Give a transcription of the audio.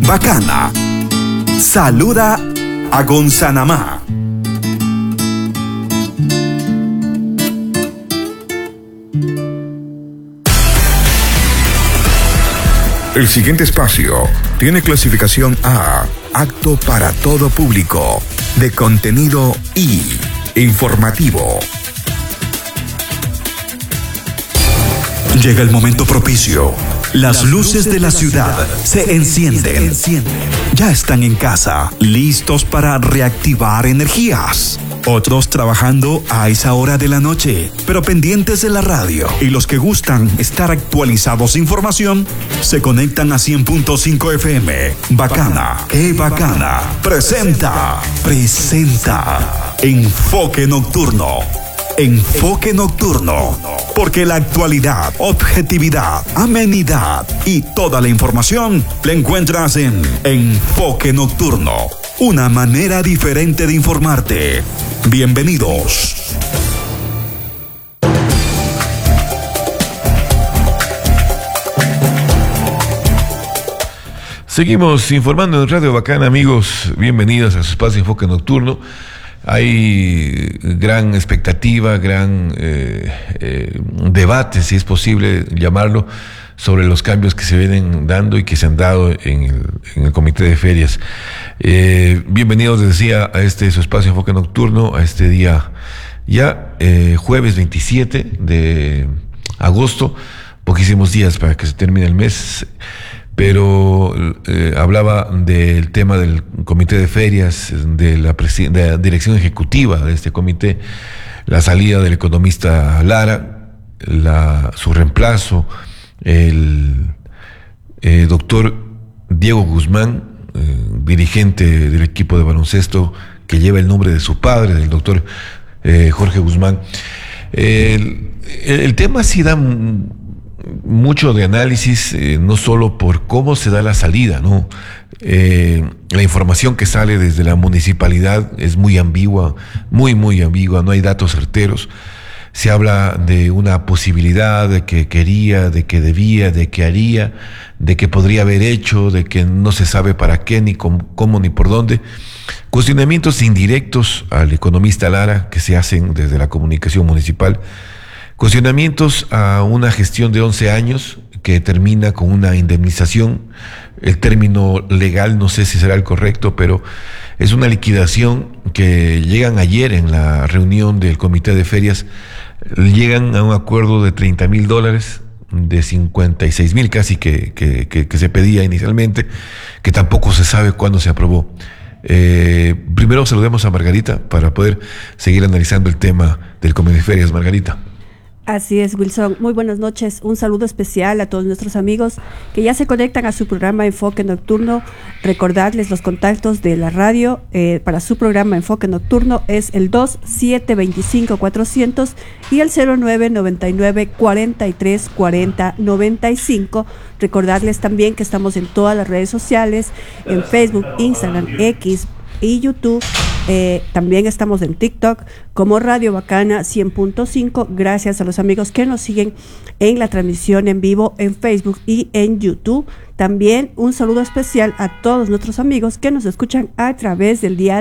Bacana. Saluda a Gonzanamá. El siguiente espacio tiene clasificación A, apto para todo público, de contenido I, informativo. Llega el momento propicio. Las luces de la ciudad se encienden. Ya están en casa, listos para reactivar energías. Otros trabajando a esa hora de la noche, pero pendientes de la radio. Y los que gustan estar actualizados de información, se conectan a 100.5 FM. Bacana, qué bacana. Presenta Enfoque Nocturno. Enfoque Nocturno. Porque la actualidad, objetividad, amenidad y toda la información la encuentras en Enfoque Nocturno. Una manera diferente de informarte. Bienvenidos. Seguimos informando en Radio Bacana, amigos. Bienvenidos a su espacio Enfoque Nocturno. Hay gran expectativa, gran debate, si es posible llamarlo, sobre los cambios que se vienen dando y que se han dado en el Comité de Ferias. Bienvenidos, les decía, a su espacio Enfoque Nocturno, a este día ya, jueves 27 de agosto, poquísimos días para que se termine el mes. Pero hablaba del tema del Comité de Ferias, de la dirección ejecutiva de este comité, la salida del economista Lara, su reemplazo, el doctor Diego Guzmán, dirigente del equipo de baloncesto que lleva el nombre de su padre, del doctor Jorge Guzmán. El tema sí da mucho de análisis, no solo por cómo se da la salida, ¿no? La información que sale desde la municipalidad es muy ambigua, muy ambigua, no hay datos certeros. Se habla de una posibilidad, de que quería, de que debía, de que haría, de que podría haber hecho, de que no se sabe para qué, ni cómo, ni por dónde. Cuestionamientos indirectos al economista Lara que se hacen desde la comunicación municipal. Cuestionamientos a una gestión de 11 años que termina con una indemnización. El término legal no sé si será el correcto, pero es una liquidación que llegan ayer en la reunión del Comité de Ferias. Llegan a un acuerdo de $30,000, de 56,000 casi que se pedía inicialmente, que tampoco se sabe cuándo se aprobó. Primero saludemos a Margarita para poder seguir analizando el tema del Comité de Ferias. Margarita. Así es, Wilson. Muy buenas noches. Un saludo especial a todos nuestros amigos que ya se conectan a su programa Enfoque Nocturno. Recordarles los contactos de la radio para su programa Enfoque Nocturno es el 2725-400 y el 0999-4340-95. Recordarles también que estamos en todas las redes sociales, en Facebook, Instagram, X y YouTube. También estamos en TikTok como Radio Bacana 100.5. Gracias a los amigos que nos siguen en la transmisión en vivo en Facebook y en YouTube. También un saludo especial a todos nuestros amigos que nos escuchan a través del día